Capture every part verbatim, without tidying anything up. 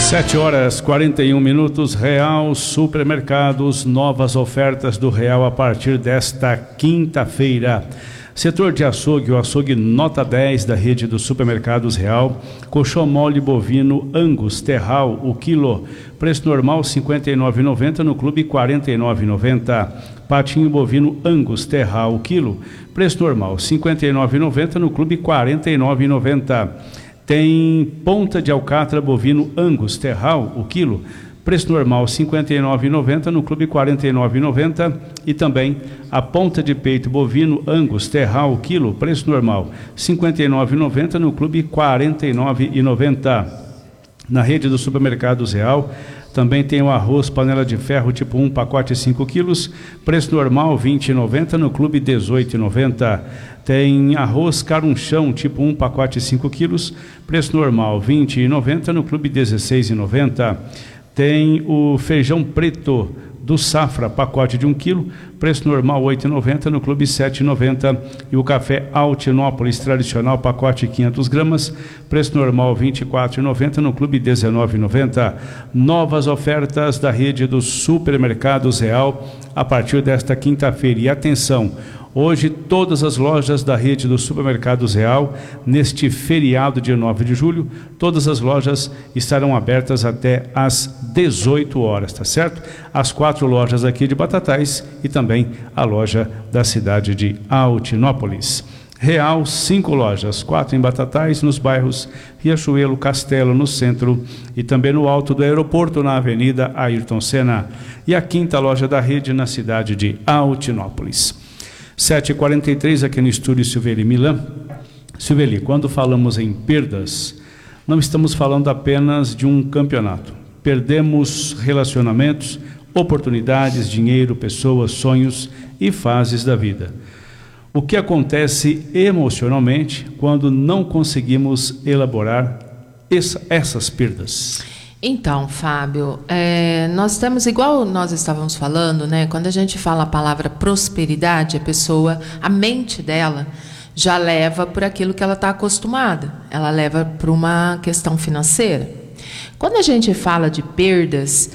Sete horas quarenta e um minutos, Real Supermercados, novas ofertas do Real a partir desta quinta-feira. Setor de açougue, o açougue nota dez da rede dos supermercados Real, colchão mole bovino Angus Terral, o quilo, preço normal cinquenta e nove reais e noventa centavos, no clube quarenta e nove reais e noventa centavos. Patinho bovino Angus Terral, o quilo, preço normal cinquenta e nove reais e noventa centavos, no clube quarenta e nove reais e noventa centavos. Tem ponta de alcatra bovino Angus Terral, o quilo, preço normal cinquenta e nove reais e noventa centavos, no clube quarenta e nove reais e noventa centavos. E também a ponta de peito bovino Angus Terral, o quilo, preço normal cinquenta e nove reais e noventa centavos, no clube quarenta e nove reais e noventa centavos. Na rede do supermercados Real, também tem o arroz panela de ferro tipo um, pacote cinco quilos, preço normal vinte reais e noventa centavos, no clube dezoito reais e noventa centavos. Tem arroz carunchão tipo um, pacote cinco quilos, preço normal vinte reais e noventa centavos, no clube dezesseis reais e noventa centavos. Tem o feijão preto do Safra, pacote de um quilo, preço normal oito reais e noventa centavos, no clube sete reais e noventa centavos. E o café Altinópolis tradicional, pacote quinhentas gramas, preço normal vinte e quatro reais e noventa centavos, no clube dezenove reais e noventa centavos. Novas ofertas da rede dos supermercados Real a partir desta quinta-feira. E atenção, hoje todas as lojas da rede dos supermercados Real, neste feriado de nove de julho, todas as lojas estarão abertas até às dezoito horas, tá certo? As quatro lojas aqui de Batatais e também a loja da cidade de Altinópolis. Real, cinco lojas, quatro em Batatais, nos bairros Riachuelo, Castelo, no centro e também no alto do aeroporto, na avenida Ayrton Senna. E a quinta loja da rede na cidade de Altinópolis. sete e quarenta e três aqui no estúdio Silveli Milan. Silveli, quando falamos em perdas, não estamos falando apenas de um campeonato. Perdemos relacionamentos, oportunidades, dinheiro, pessoas, sonhos e fases da vida. O que acontece emocionalmente quando não conseguimos elaborar essa, essas perdas? Então, Fábio, é, nós temos, igual nós estávamos falando, né? Quando a gente fala a palavra prosperidade, a pessoa, a mente dela já leva por aquilo que ela está acostumada. Ela leva para uma questão financeira. Quando a gente fala de perdas,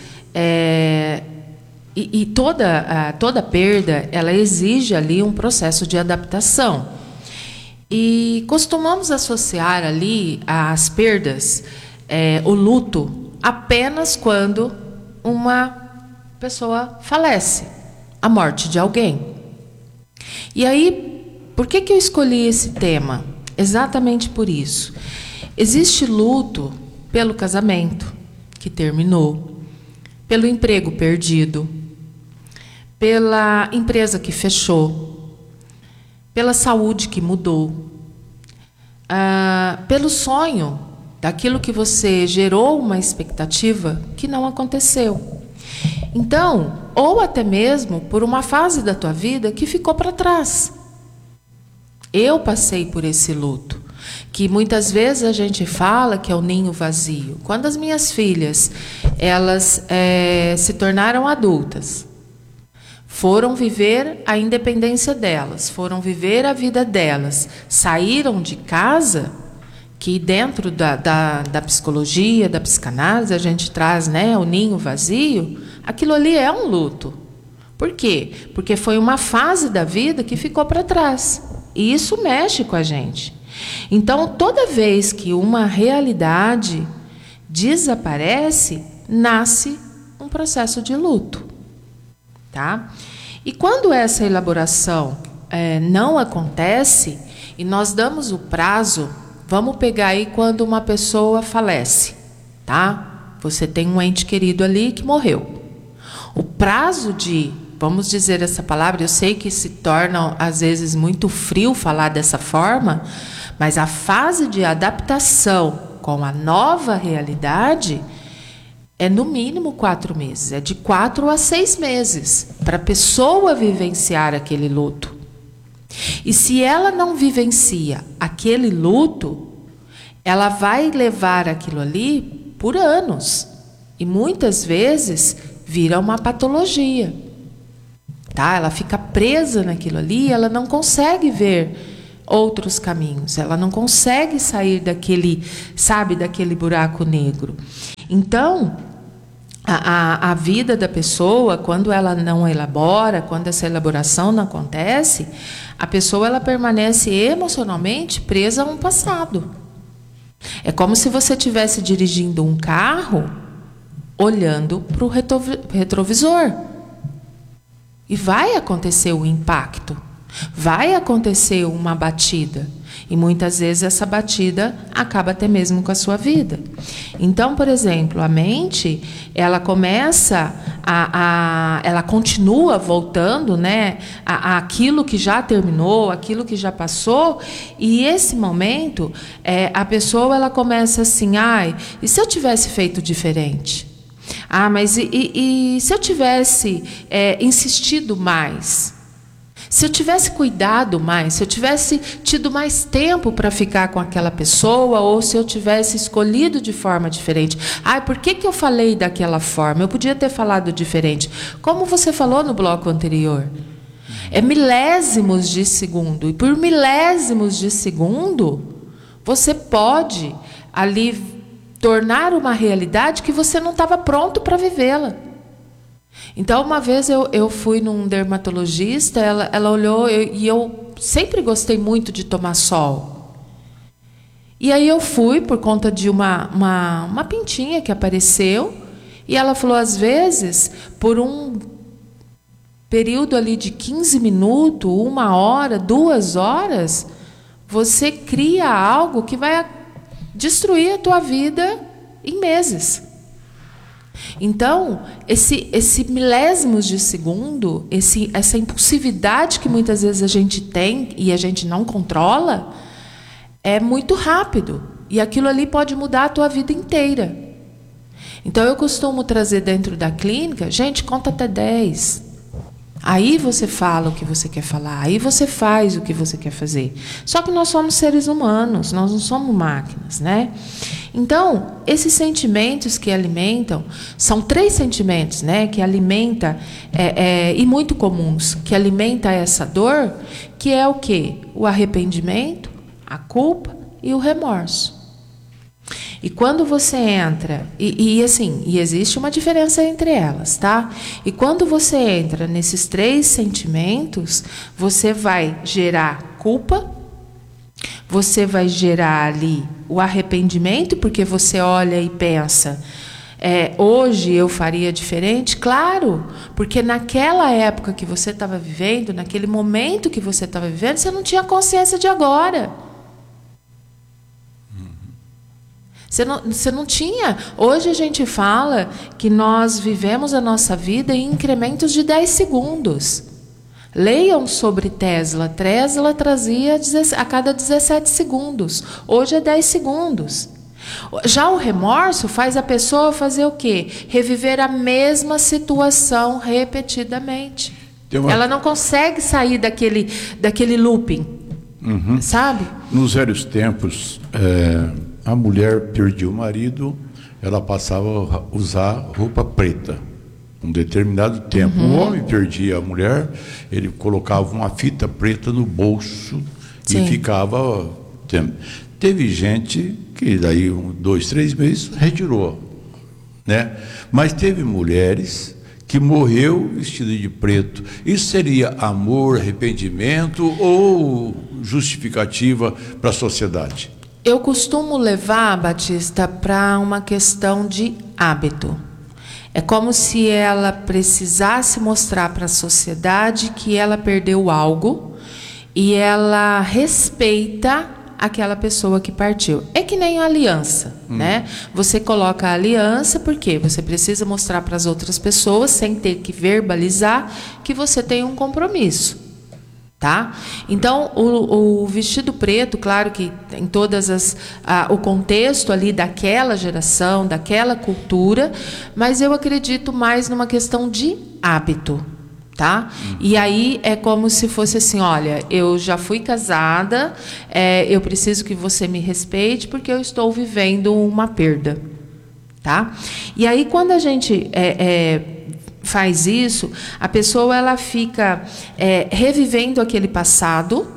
é, e, e toda, a, toda perda, ela exige ali um processo de adaptação. E costumamos associar ali as perdas, é, o luto, apenas quando uma pessoa falece, a morte de alguém. E aí, por que que eu escolhi esse tema? Exatamente por isso. Existe luto pelo casamento que terminou, pelo emprego perdido, pela empresa que fechou, pela saúde que mudou, ah, pelo sonho daquilo que você gerou uma expectativa que não aconteceu. Então, ou até mesmo por uma fase da tua vida que ficou para trás. Eu passei por esse luto, que muitas vezes a gente fala que é o ninho vazio. Quando as minhas filhas, elas é, se tornaram adultas, foram viver a independência delas, foram viver a vida delas, saíram de casa, que dentro da, da, da psicologia, da psicanálise, a gente traz, né, o ninho vazio, aquilo ali é um luto. Por quê? Porque foi uma fase da vida que ficou para trás. E isso mexe com a gente. Então, toda vez que uma realidade desaparece, nasce um processo de luto. Tá? E quando essa elaboração é, não acontece, e nós damos o prazo, vamos pegar aí quando uma pessoa falece, tá? Você tem um ente querido ali que morreu. O prazo de, vamos dizer essa palavra, eu sei que se torna às vezes muito frio falar dessa forma, mas a fase de adaptação com a nova realidade é no mínimo quatro meses, é de quatro a seis meses para a pessoa vivenciar aquele luto. E se ela não vivencia aquele luto, ela vai levar aquilo ali por anos. E muitas vezes vira uma patologia. Tá? Ela fica presa naquilo ali, ela não consegue ver outros caminhos. Ela não consegue sair daquele, sabe, daquele buraco negro. Então, a, a, a vida da pessoa, quando ela não elabora, quando essa elaboração não acontece, a pessoa ela permanece emocionalmente presa a um passado. É como se você estivesse dirigindo um carro olhando para o retrovisor. E vai acontecer o impacto, vai acontecer uma batida. E muitas vezes essa batida acaba até mesmo com a sua vida. Então, por exemplo, a mente, ela começa a, a ela continua voltando, né, a, a aquilo que já terminou, aquilo que já passou, e esse momento, é, a pessoa ela começa assim, ai, e se eu tivesse feito diferente? Ah, mas e, e, e se eu tivesse é, insistido mais? Se eu tivesse cuidado mais, se eu tivesse tido mais tempo para ficar com aquela pessoa, ou se eu tivesse escolhido de forma diferente. Ah, por que que eu falei daquela forma? Eu podia ter falado diferente. Como você falou no bloco anterior. É milésimos de segundo. E por milésimos de segundo, você pode ali tornar uma realidade que você não estava pronto para vivê-la. Então, uma vez eu, eu fui num dermatologista, ela, ela olhou, eu, e eu sempre gostei muito de tomar sol. E aí eu fui por conta de uma, uma, uma pintinha que apareceu, e ela falou, às vezes, por um período ali de quinze minutos, uma hora, duas horas, você cria algo que vai destruir a tua vida em meses. Então, esse, esse milésimos de segundo, esse, essa impulsividade que muitas vezes a gente tem e a gente não controla, é muito rápido. E aquilo ali pode mudar a tua vida inteira. Então, eu costumo trazer dentro da clínica, gente, conta até dez. Aí você fala o que você quer falar, aí você faz o que você quer fazer. Só que nós somos seres humanos, nós não somos máquinas, né? Então, esses sentimentos que alimentam, são três sentimentos, né, que alimenta, é, é, e muito comuns, que alimenta essa dor, que é o quê? O arrependimento, a culpa e o remorso. E quando você entra, e, e assim, e existe uma diferença entre elas, tá? E quando você entra nesses três sentimentos, você vai gerar culpa, você vai gerar ali o arrependimento, porque você olha e pensa, é, hoje eu faria diferente? Claro, porque naquela época que você estava vivendo, naquele momento que você estava vivendo, você não tinha consciência de agora. Você não, você não tinha. Hoje a gente fala que nós vivemos a nossa vida em incrementos de dez segundos. Leiam sobre Tesla. Tesla trazia a cada dezessete segundos. Hoje é dez segundos. Já o remorso faz a pessoa fazer o quê? Reviver a mesma situação repetidamente. Uma... Ela não consegue sair daquele, daquele looping. Uhum. Sabe? Nos velhos tempos... É... a mulher perdia o marido, ela passava a usar roupa preta, um determinado tempo. Uhum. O homem perdia a mulher, ele colocava uma fita preta no bolso. Sim. E ficava... Teve gente que daí um, dois, três meses retirou, né? Mas teve mulheres que morreu vestida de preto. Isso seria amor, arrependimento ou justificativa para a sociedade? Eu costumo levar, Batista, para uma questão de hábito. É como se ela precisasse mostrar para a sociedade que ela perdeu algo e ela respeita aquela pessoa que partiu. É que nem a aliança, hum. né? Você coloca a aliança porque você precisa mostrar para as outras pessoas, sem ter que verbalizar, que você tem um compromisso. Tá? Então, o, o vestido preto, claro que em todas as ah, o contexto ali daquela geração, daquela cultura, mas eu acredito mais numa questão de hábito, tá? Uhum. E aí é como se fosse assim, olha, eu já fui casada, é, eu preciso que você me respeite porque eu estou vivendo uma perda, tá? E aí quando a gente é, é, faz isso, a pessoa ela fica é, revivendo aquele passado,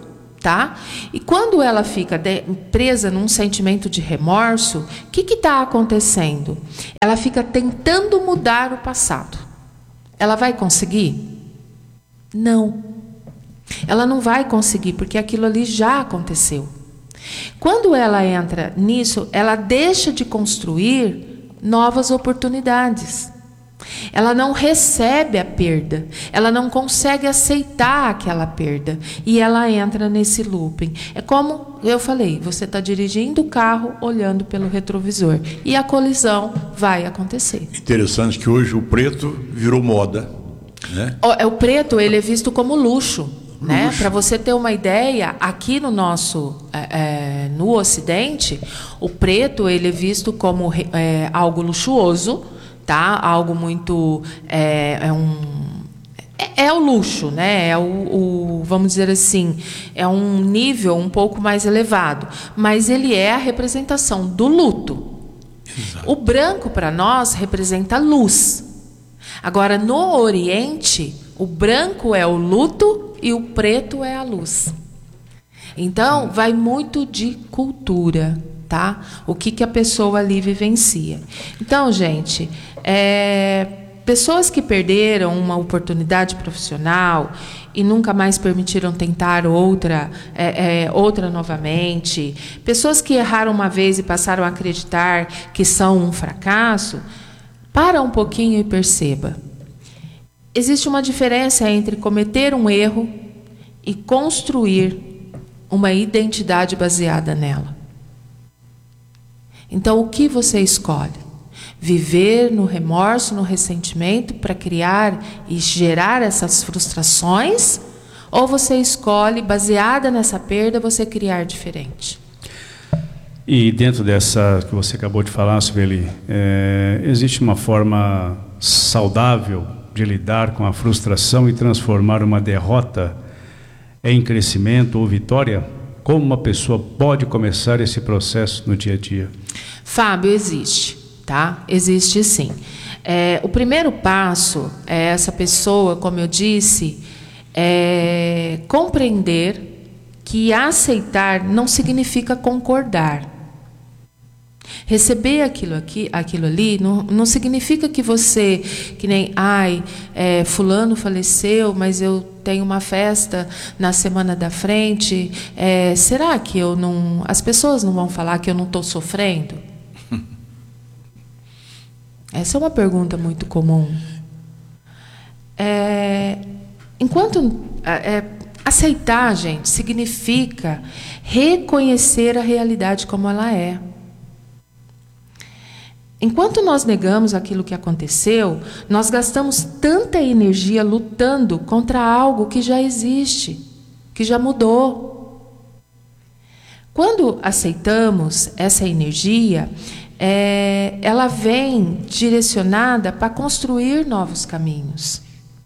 tá? E quando ela fica de, presa num sentimento de remorso, o que está acontecendo? Ela fica tentando mudar o passado. Ela vai conseguir? Não. Ela não vai conseguir, porque aquilo ali já aconteceu. Quando ela entra nisso, ela deixa de construir novas oportunidades. Ela não recebe a perda, ela não consegue aceitar aquela perda e ela entra nesse looping. É como eu falei, você está dirigindo o carro olhando pelo retrovisor e a colisão vai acontecer. Interessante que hoje o preto virou moda, né? O, o preto ele é visto como luxo, né? Para você ter uma ideia, aqui no nosso é, é, no Ocidente, o preto ele é visto como é, algo luxuoso. Tá? Algo muito é, é um é, é o luxo, né? É o, o vamos dizer assim, é um nível um pouco mais elevado, mas ele é a representação do luto. Exato. O branco para nós representa luz. Agora no Oriente, o branco é o luto e o preto é a luz. Então vai muito de cultura. Tá? O que, que a pessoa ali vivencia. Então, gente, é, pessoas que perderam uma oportunidade profissional e nunca mais permitiram tentar outra, é, é, outra novamente, pessoas que erraram uma vez e passaram a acreditar que são um fracasso, para um pouquinho e perceba. Existe uma diferença entre cometer um erro e construir uma identidade baseada nela. Então, o que você escolhe? Viver no remorso, no ressentimento para criar e gerar essas frustrações? Ou você escolhe, baseada nessa perda, você criar diferente? E dentro dessa que você acabou de falar, Sueli, é, existe uma forma saudável de lidar com a frustração e transformar uma derrota em crescimento ou vitória? Como uma pessoa pode começar esse processo no dia a dia? Fábio, existe, tá? Existe sim. É, o primeiro passo é essa pessoa, como eu disse, é compreender que aceitar não significa concordar. Receber aquilo aqui, aquilo ali, não, não significa que você, que nem, ai, é, fulano faleceu, mas eu tenho uma festa na semana da frente. É, será que eu não, as pessoas não vão falar que eu não estou sofrendo? Essa é uma pergunta muito comum. É, enquanto é, aceitar, gente, significa reconhecer a realidade como ela é. Enquanto nós negamos aquilo que aconteceu, nós gastamos tanta energia lutando contra algo que já existe, que já mudou. Quando aceitamos essa energia, é, ela vem direcionada para construir novos caminhos.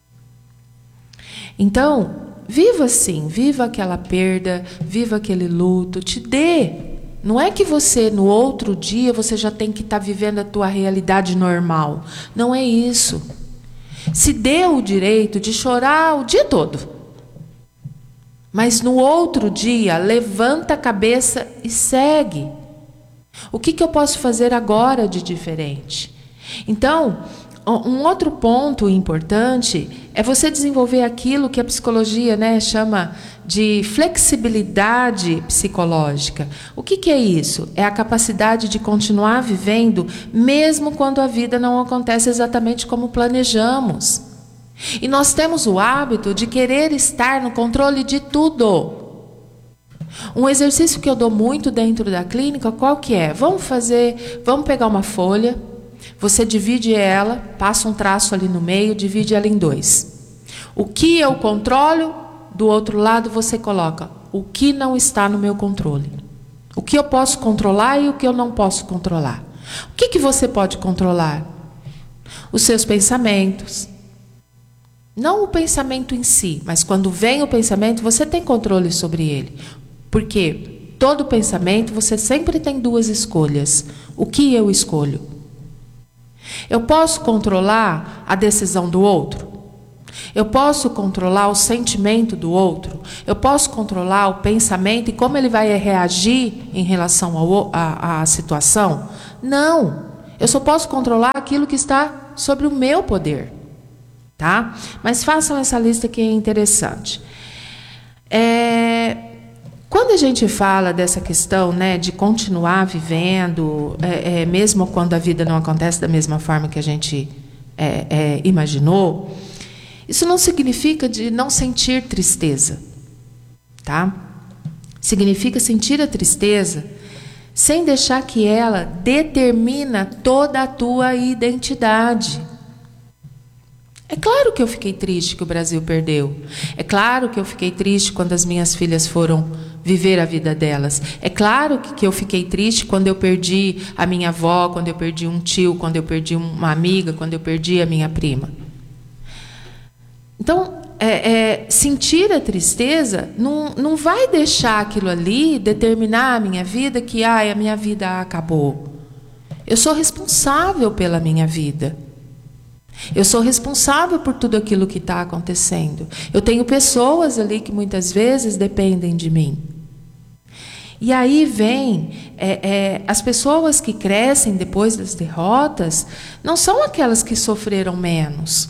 Então, viva assim, viva aquela perda, viva aquele luto, te dê. Não é que você, no outro dia, você já tem que estar vivendo a tua realidade normal. Não é isso. Se dê o direito de chorar o dia todo. Mas no outro dia, levanta a cabeça e segue. O que, que eu posso fazer agora de diferente? Então, um outro ponto importante é você desenvolver aquilo que a psicologia, né, chama de flexibilidade psicológica. O que, que é isso? É a capacidade de continuar vivendo mesmo quando a vida não acontece exatamente como planejamos. E nós temos o hábito de querer estar no controle de tudo. Um exercício que eu dou muito dentro da clínica, qual que é? Vamos fazer, vamos pegar uma folha, você divide ela, passa um traço ali no meio, divide ela em dois. O que eu controlo, do outro lado você coloca o que não está no meu controle. O que eu posso controlar e o que eu não posso controlar. O que, que você pode controlar? Os seus pensamentos. Não o pensamento em si, mas quando vem o pensamento, você tem controle sobre ele. Porque todo pensamento, você sempre tem duas escolhas. O que eu escolho? Eu posso controlar a decisão do outro? Eu posso controlar o sentimento do outro? Eu posso controlar o pensamento e como ele vai reagir em relação ao, a, à situação? Não. Eu só posso controlar aquilo que está sobre o meu poder. Tá? Mas façam essa lista que é interessante. É, quando a gente fala dessa questão, né, de continuar vivendo, é, é, mesmo quando a vida não acontece da mesma forma que a gente é, é, imaginou, isso não significa de não sentir tristeza, tá? Significa sentir a tristeza sem deixar que ela determina toda a tua identidade. É claro que eu fiquei triste que o Brasil perdeu. É claro que eu fiquei triste quando as minhas filhas foram viver a vida delas. É claro que eu fiquei triste quando eu perdi a minha avó, quando eu perdi um tio, quando eu perdi uma amiga, quando eu perdi a minha prima. Então, é, é, sentir a tristeza não, não vai deixar aquilo ali determinar a minha vida que ai, a minha vida acabou. Eu sou responsável pela minha vida. Eu sou responsável por tudo aquilo que está acontecendo. Eu tenho pessoas ali que muitas vezes dependem de mim. E aí vem, é, é, as pessoas que crescem depois das derrotas não são aquelas que sofreram menos.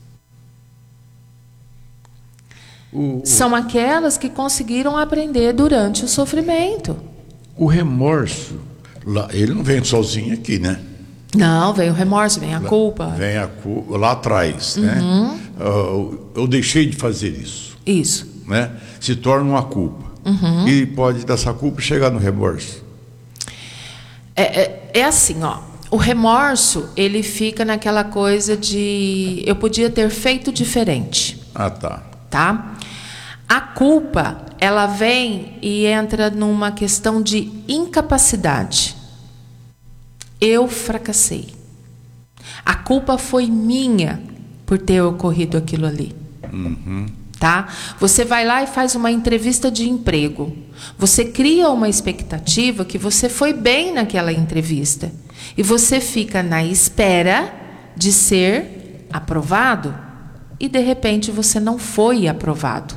O, o, são aquelas que conseguiram aprender durante o sofrimento. O remorso, lá, ele não vem sozinho aqui, né? Não, vem o remorso, vem a lá, culpa. Vem a culpa, lá atrás, uhum. né? Uh, eu deixei de fazer isso. Isso. Né? Se torna uma culpa. Uhum. E pode dessa culpa chegar no remorso. É, é, é assim, ó. O remorso, ele fica naquela coisa de eu podia ter feito diferente. Ah, tá. Tá? A culpa, ela vem e entra numa questão de incapacidade. Eu fracassei. A culpa foi minha por ter ocorrido aquilo ali. Uhum. Tá? Você vai lá e faz uma entrevista de emprego. Você cria uma expectativa que você foi bem naquela entrevista. E você fica na espera de ser aprovado. E, de repente, você não foi aprovado.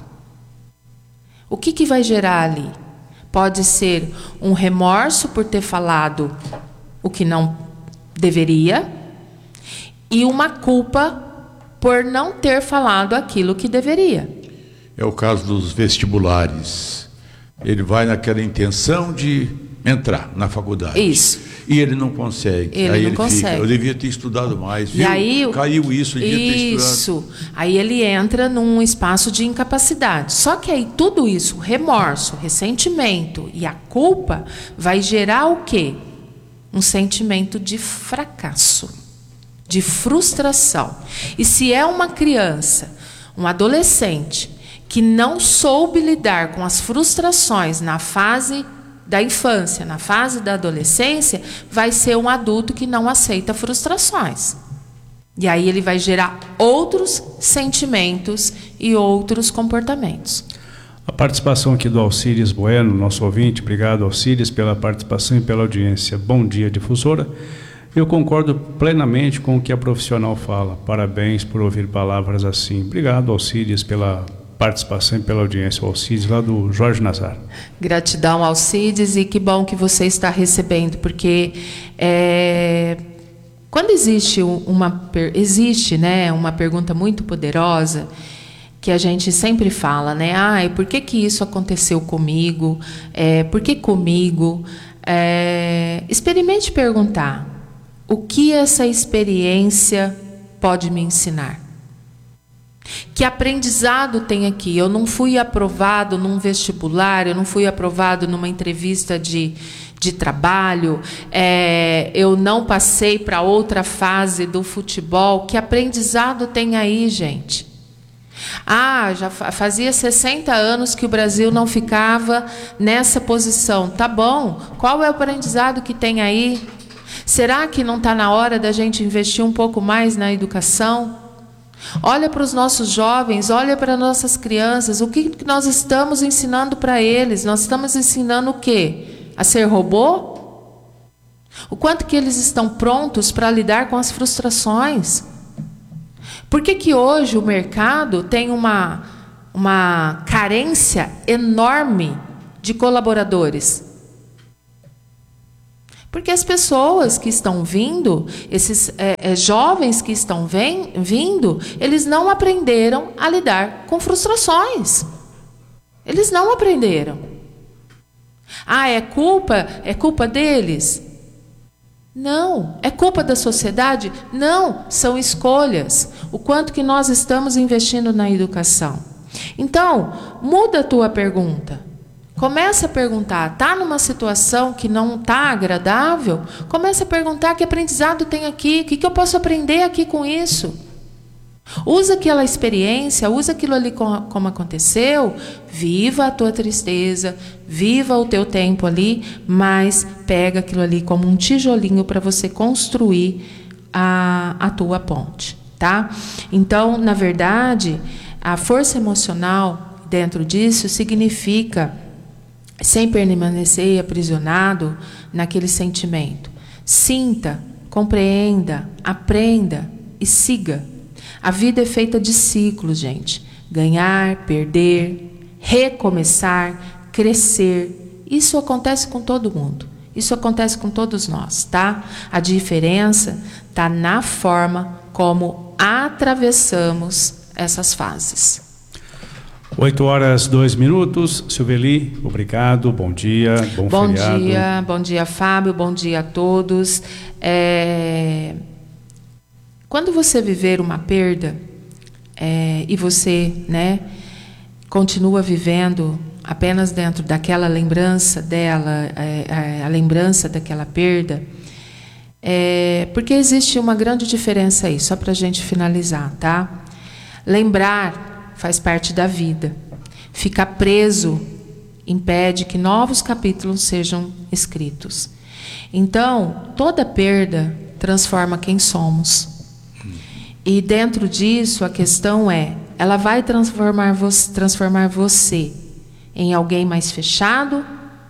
O que, que vai gerar ali? Pode ser um remorso por ter falado o que não deveria e uma culpa por não ter falado aquilo que deveria. É o caso dos vestibulares. Ele vai naquela intenção de entrar na faculdade. Isso. E ele não consegue. Ele aí não ele consegue. Fica, eu devia ter estudado mais. Viu? E aí, caiu isso, eu devia ter estudado. Isso. Aí ele entra num espaço de incapacidade. Só que aí tudo isso, o remorso, o ressentimento e a culpa, vai gerar o quê? Um sentimento de fracasso, de frustração. E se é uma criança, um adolescente, que não soube lidar com as frustrações na fase da infância, na fase da adolescência, vai ser um adulto que não aceita frustrações. E aí ele vai gerar outros sentimentos e outros comportamentos. A participação aqui do Alcides Bueno, nosso ouvinte. Obrigado, Alcides, pela participação e pela audiência. Bom dia, difusora. Eu concordo plenamente com o que a profissional fala. Parabéns por ouvir palavras assim. Obrigado, Alcides, pela participação e pela audiência. O Alcides, lá do Jorge Nazar. Gratidão, Alcides, e que bom que você está recebendo, porque é, quando existe uma, existe, né, uma pergunta muito poderosa, que a gente sempre fala, né? Ah, por que que isso aconteceu comigo? É, por que comigo? É, experimente perguntar. O que essa experiência pode me ensinar? Que aprendizado tem aqui? Eu não fui aprovado num vestibular, eu não fui aprovado numa entrevista de, de trabalho, é, eu não passei para outra fase do futebol. Que aprendizado tem aí, gente? Ah, já fazia sessenta anos que o Brasil não ficava nessa posição. Tá bom, qual é o aprendizado que tem aí? Será que não está na hora da gente investir um pouco mais na educação? Olha para os nossos jovens, olha para nossas crianças, o que nós estamos ensinando para eles? Nós estamos ensinando o quê? A ser robô? O quanto que eles estão prontos para lidar com as frustrações? Por que que hoje o mercado tem uma, uma carência enorme de colaboradores? Porque as pessoas que estão vindo, esses é, é, jovens que estão vem, vindo, eles não aprenderam a lidar com frustrações. Eles não aprenderam. Ah, é culpa, é culpa deles? Não. É culpa da sociedade? Não. São escolhas. O quanto que nós estamos investindo na educação. Então, muda a tua pergunta. Começa a perguntar, está numa situação que não está agradável? Começa a perguntar que aprendizado tem aqui, o que, que eu posso aprender aqui com isso? Usa aquela experiência, usa aquilo ali como, como aconteceu, viva a tua tristeza, viva o teu tempo ali, mas pega aquilo ali como um tijolinho para você construir a, a tua ponte, tá? Então, na verdade, a força emocional dentro disso significa sem permanecer aprisionado naquele sentimento. Sinta, compreenda, aprenda e siga. A vida é feita de ciclos, gente. Ganhar, perder, recomeçar, crescer. Isso acontece com todo mundo. Isso acontece com todos nós, tá? A diferença está na forma como atravessamos essas fases. oito horas, dois minutos. Silveli, obrigado, bom dia, bom, bom feriado. Bom dia, bom dia, Fábio, bom dia a todos. É... Quando você viver uma perda é, e você, né, continua vivendo apenas dentro daquela lembrança dela, é, a lembrança daquela perda, é, porque existe uma grande diferença aí, só para a gente finalizar, tá? Lembrar faz parte da vida. Ficar preso impede que novos capítulos sejam escritos. Então, toda perda transforma quem somos. E dentro disso, a questão é, ela vai transformar você, transformar você em alguém mais fechado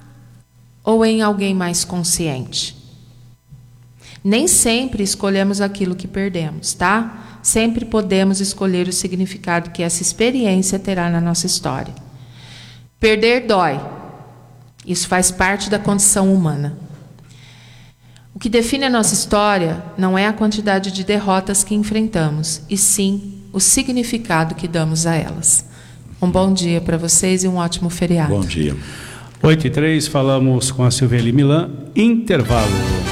ou em alguém mais consciente? Nem sempre escolhemos aquilo que perdemos, tá? Sempre podemos escolher o significado que essa experiência terá na nossa história. Perder dói. Isso faz parte da condição humana. O que define a nossa história não é a quantidade de derrotas que enfrentamos, e sim o significado que damos a elas. Um bom dia para vocês e um ótimo feriado. Bom dia. oito e três, falamos com a Silveli Milan. Intervalo.